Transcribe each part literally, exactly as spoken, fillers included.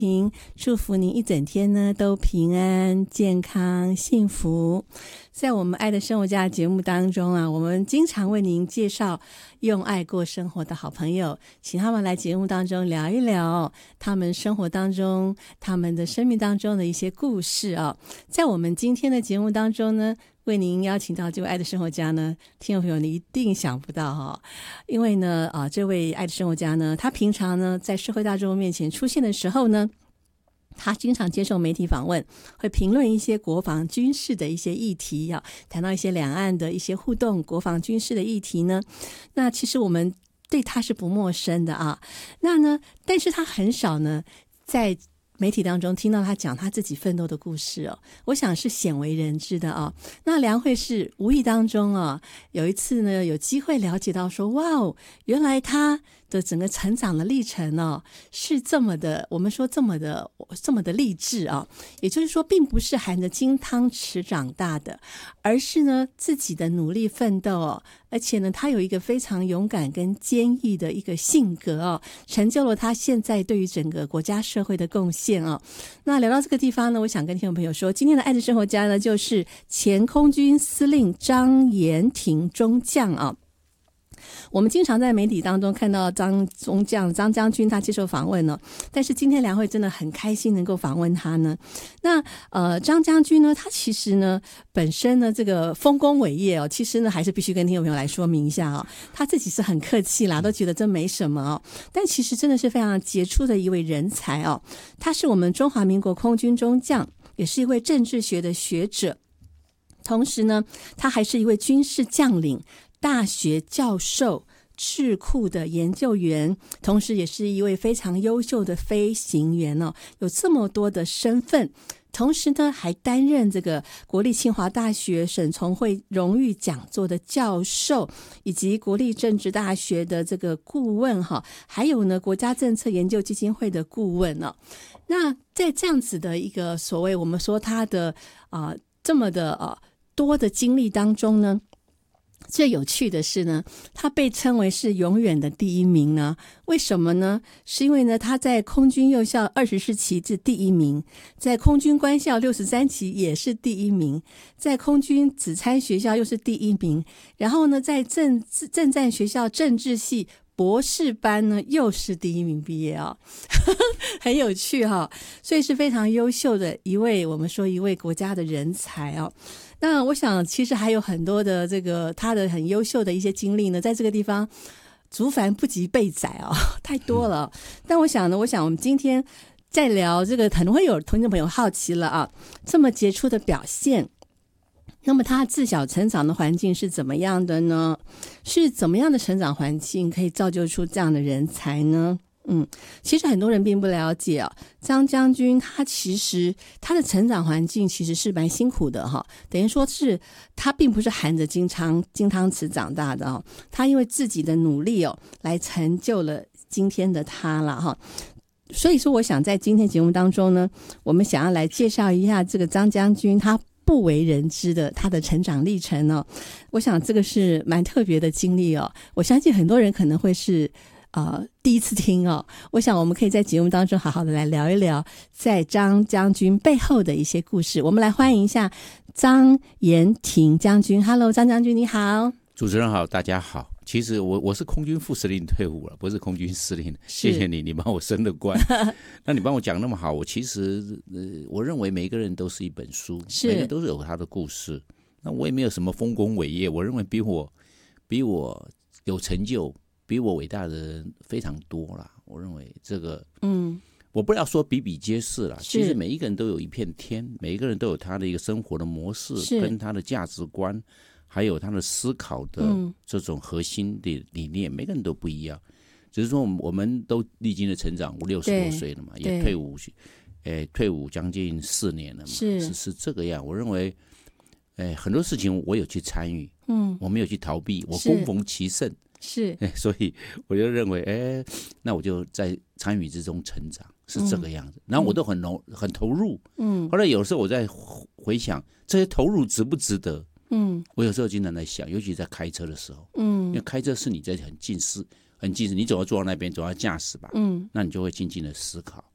祝福您一整天呢都平安、健康、幸福。在我们爱的生活家的节目当中啊，我们经常为您介绍用爱过生活的好朋友，请他们来节目当中聊一聊他们生活当中、他们的生命当中的一些故事啊。在我们今天的节目当中呢，为您邀请到这位爱的生活家呢，听众朋友你一定想不到哈、哦，因为呢啊，这位爱的生活家呢，他平常呢在社会大众面前出现的时候呢，他经常接受媒体访问，会评论一些国防军事的一些议题啊，谈到一些两岸的一些互动、国防军事的议题呢。那其实我们对他是不陌生的啊。那呢，但是他很少呢在媒体当中听到他讲他自己奋斗的故事哦，我想是鲜为人知的啊。那梁慧是无意当中啊，有一次呢有机会了解到说，哇哦，原来他的整个成长的历程哦，是这么的，我们说这么的这么的励志啊。也就是说，并不是含着金汤匙长大的，而是呢自己的努力奋斗哦，而且呢他有一个非常勇敢跟坚毅的一个性格哦，成就了他现在对于整个国家社会的贡献哦。那聊到这个地方呢，我想跟听众朋友说，今天的爱的生活家呢，就是前空军司令张延廷中将啊。我们经常在媒体当中看到张中将、张将军他接受访问呢，但是今天梁慧真的很开心能够访问他呢。那呃，张将军呢，他其实呢本身呢这个丰功伟业哦，其实呢还是必须跟听众朋友来说明一下哦。他自己是很客气啦，都觉得这没什么哦，但其实真的是非常杰出的一位人才哦。他是我们中华民国空军中将，也是一位政治学的学者，同时呢，他还是一位军事将领、大学教授、智库的研究员，同时也是一位非常优秀的飞行员哦，有这么多的身份。同时呢，还担任这个国立清华大学沈从会荣誉讲座的教授，以及国立政治大学的这个顾问哈，还有呢国家政策研究基金会的顾问哦。那在这样子的一个所谓我们说他的啊、呃、这么的呃多的经历当中呢，最有趣的是呢，他被称为是永远的第一名呢。为什么呢？是因为呢，他在空军幼校二十四期是第一名，在空军官校六十三期也是第一名，在空军子参学校又是第一名，然后呢，在政政战学校政治系博士班呢又是第一名毕业啊、哦，很有趣哈、哦，所以是非常优秀的一位，我们说一位国家的人才哦。那我想其实还有很多的这个他的很优秀的一些经历呢，在这个地方竹繁不及备载哦，太多了。但我想呢，我想我们今天在聊这个，可能会有听众朋友好奇了啊，这么杰出的表现，那么他自小成长的环境是怎么样的呢？是怎么样的成长环境可以造就出这样的人才呢？嗯，其实很多人并不了解啊，张将军他其实他的成长环境其实是蛮辛苦的哈，等于说是他并不是含着金汤金汤匙长大的哦，他因为自己的努力哦，来成就了今天的他了哈。所以说，我想在今天节目当中呢，我们想要来介绍一下这个张将军他不为人知的他的成长历程哦。我想这个是蛮特别的经历哦，我相信很多人可能会是呃，第一次听哦，我想我们可以在节目当中好好的来聊一聊在张将军背后的一些故事。我们来欢迎一下张延廷将军。 Hello， 张将军你好。 主持人好，大家好。其实我我是空军副司令退伍了，不是空军司令。谢谢你，你帮我升了官。那你帮我讲那么好，我其实、呃、我认为每个人都是一本书，每个人都是有他的故事。那我也没有什么丰功伟业，我认为比我比我有成就、比我伟大的人非常多啦。我认为这个，嗯，我不要说比比皆是啦，其实每一个人都有一片天，每一个人都有他的一个生活的模式，跟他的价值观。还有他的思考的这种核心的理念、嗯、每个人都不一样，只是说我们都历经了成长，五六十多岁了嘛，也退伍，诶，退伍将近四年了嘛，是 是, 是这个样。我认为，诶，很多事情我有去参与，嗯，我没有去逃避，我恭逢其盛，是，所以我就认为，诶，那我就在参与之中成长，是这个样子。嗯、然后我都很投很投入，嗯，后来有时候我在回想这些投入值不值得。嗯，我有时候经常在想，尤其在开车的时候，嗯，因为开车是你在很近视、很近视，你总要坐到那边，总要驾驶吧，嗯，那你就会静静的思考，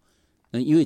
嗯，因为